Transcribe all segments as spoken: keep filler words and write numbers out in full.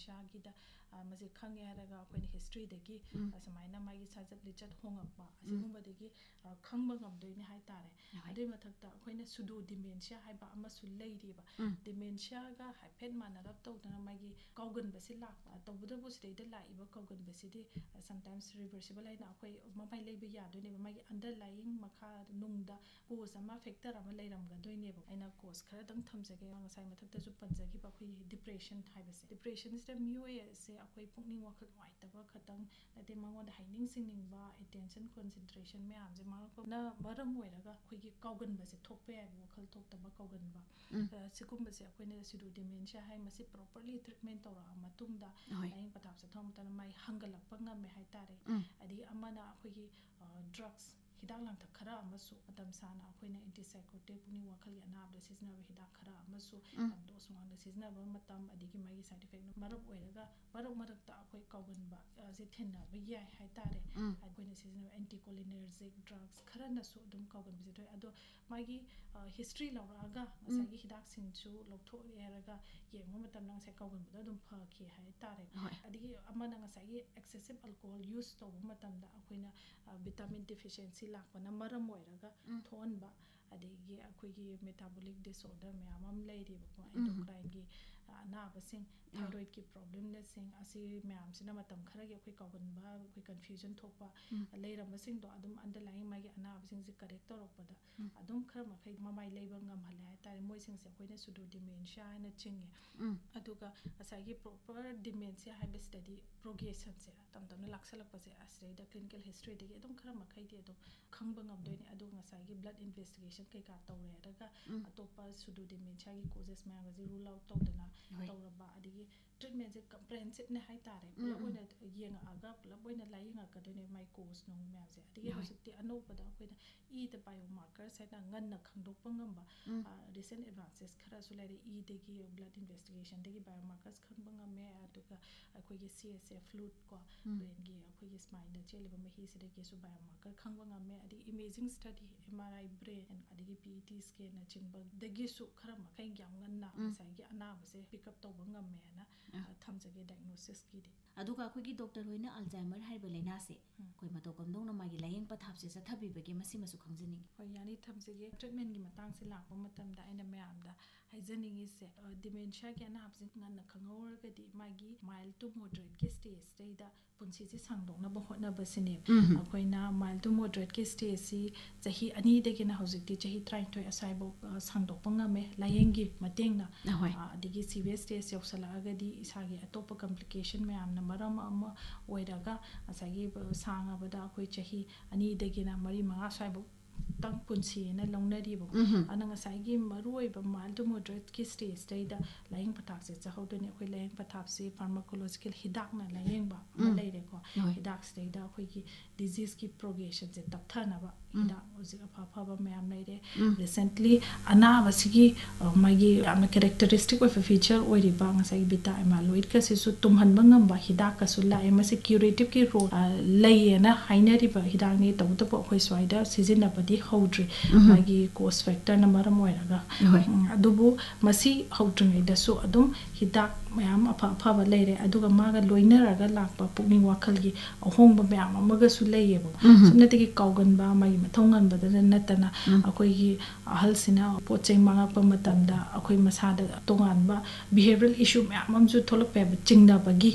dementia-gida masi khange haraga akoina history dagi asamaina magi sajat lichat hongakpa asigumba-dagi khangba ngamdoini haitare adui mathakta akoina pseudo dementia haiba amasu leiriba dementia-ga haiphet manarap tawdana magi kauganbasi lakpa tawbudabu sidaida laiba kauganbasidi sometimes reversible haina akoi mamai leiba yadoineba magi underlying makha nungda cause ama factor ama leiramgadoineba aina cause khara dang thamjage ngasai mathakta ju panjagi ba khoi depression haibase depression is the mioe se akoi pukning wakhal waitaba khatang nate mangonda haining singning-ba attention concentration me amje mangko na baram oiraga khoigi kauganbase thokpe ai wakhal thoktaba kauganba sikumba-se akoina pseudo dementia hai masi properly treatment tawra matungda laing pathap sa thomtana mai hangalakpa ngame haitare adi amana akoigi drugs hidak lang thak khara amasu matam sana akoina antipsychotic pukning wakhal ya na abda siznaba hidak khara amasu dos wangda siznaba matam adigi magi side effect marap oiraga marap marakta akoi kauganba je thenna ba yai haitare akoina siznaba anticholinergic drugs khara na su dum kauganba je ado magi history lawraga asagi hidak singchu lawtho eraga yengma matam nang sai kauganba dum phaki haitare adigi amana ngasagi excessive alcohol use to matamda akoina vitamin deficiency lakpana maram oiraga thonba adigi akoigi metabolic disorder mayam am leiriba ko endocrine gi anabasing thyroid ki problem na sing asi mayam sina matam khara gi akoi kauganba akoi confusion thokpa leiramasing do adum underlying magi anabasing ji correct torokpada adum khara makai mamai leiba ngam hale haitare moi sing se akoina pseudo dementia na chinge aduga asagi proper dementia haiba study progression se tamtamna laksalakpa se asreida clinical history degi adum khara makai di adum khangba ngamdoini adu ngasagi blood investigation kai ka tawre daga atopa pseudo dementia gi causes ma ga rule out tawdana tawraba adigi treatment je comprehensive ne haitare pulabona yenga aga pulabona layinga kadone my cause no ma se adigi hosukti anopada akoina e the biomarker saina nganna khangdokpa ngamba recent advances khara su lare e degi blood investigation degi biomarkers khangba ngame aduga akoigi C S F fluid ko brain gi akoigi spine da cheliba mahi se degi su biomarker khangba ngame adi imaging study M R I brain and adigi P E T scan na chingba degi su khara makai gyam nganna sai gi anaba se pick up tawba ngame na thamjage diagnosis ki di aduga akoigi doctor hoina alzheimer haiba laina se koi mato komdong na magi layeng pathap se sathabi bage masi masu khangjani hoi yani thamjage treatment gi matang se lakpa matam da aina mayam da haijaningi se dementia gi anab se nganna khangawar ga di magi mild to moderate ki stage da punsi si sangdong na ba hotna ba sine akoina mild to moderate ki stage si chahi ani degi na hojikti chahi thirty-two asai bo sangdok pangame layeng gi mateng na adigi serious stage yoksala ga di isagi atopa complication mayam na maram ama oiraga asagi sanga bada akoi chahi ani degi na mari manga asai bo tang punsi na longnari bo ananga saigi maroi ba mild to moderate ki stage da laying pathap se chahodone akoi laying pathap se pharmacological hidak na layeng ba leire ko hidak stage da akoi ki disease ki progression se tapthana ba hidak oji apha apha ba mayam leire recently anaba sigi magi amna characteristic of a feature ori ba ngasai beta amyloid ka se su tumhan bangam ba hidak ka su lai ma se curative ki role layena hainari ba hidak ni tawta po akoi swaida sizina ba howdri magi cause factor na maram oiraga adubu masi howdri da su adum hidak mayam apha apha ba leire aduga maga loinaraga lakpa pukning wakhal gi ahongba mayam amaga su leiye bo sumnati gi kaugan ba magi mathongan ba da natana akoi gi ahal sina pocheng mangakpa matamda akoi masada tongan ba behavioral issue mayam amju tholakpe ba chingna ba gi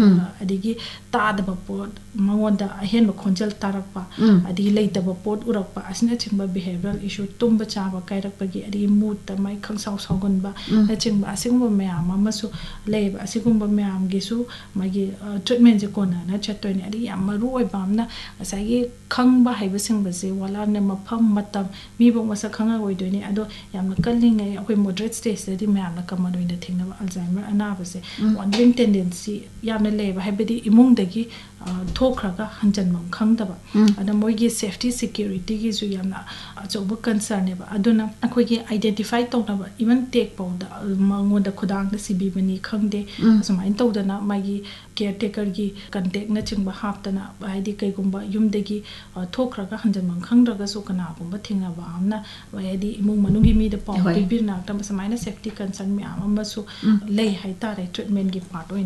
adigi tada ba pot mangonda ahen ba khonjal tarakpa adigi leita ba pot urakpa asina chingba behavioral issue tumba chaba kairakpa gi adi mood ta mai khangsaw sawgon ba na chingba asingba mayam amasu leiba asigumba mayam gi su magi treatment je kona na chattoini adi yam maru oi bamna asagi khangba haiba singba je wala na mafam matam mi bo masa khanga oidoini ado yamna kallingai akoi moderate stage di mayam na kamadoina thingna alzheimer anaba se wandering tendency yamna leiba haibadi imung dagi thokraga hanjan mam khangdaba ada moigi safety security gi su yamna achoba concern ne ba aduna akoi gi identify tawna even take powda mangoda khudang da sibi bani khangde asmain tawdana magi caretaker gi contact na chingba haptana haidi kai gumba yumdegi thokraga hanjan mam khangraga so kana gumba thingna ba amna haidi imung manungi mi da paw bibir na tam samaina safety concern mi amama su lei haitare treatment gi part